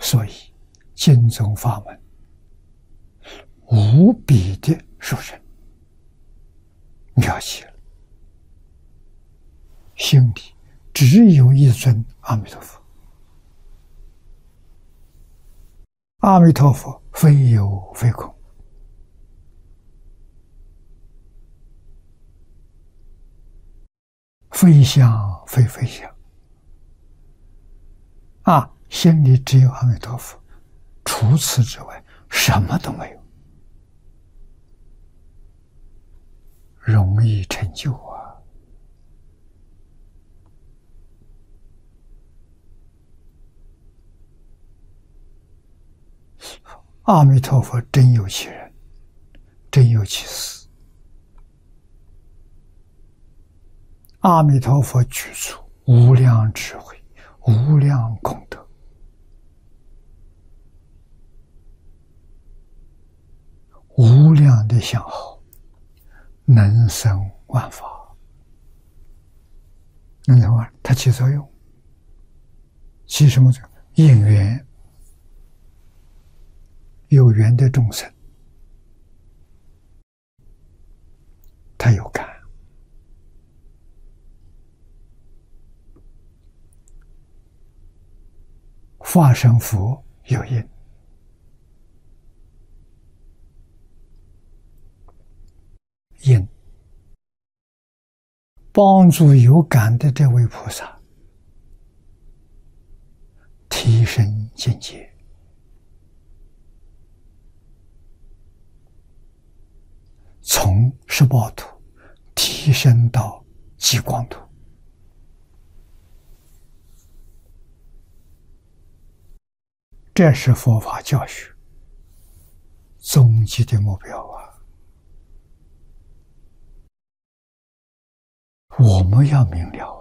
所以经宗法门无比的殊胜，了解了，心里只有一尊阿弥陀佛。阿弥陀佛非有非空，非相非非相，心里只有阿弥陀佛，除此之外什么都没有，容易成就啊！阿弥陀佛真有其人，真有其事。阿弥陀佛具足无量智慧，无量功德，无量的相好，能生万法。能生万，它起作用，起什么作用？应缘，有缘的众生，他有感。化身佛有因，因帮助有感的这位菩萨提升境界，从18土提升到极光土。这是佛法教学终极的目标啊！我们要明了。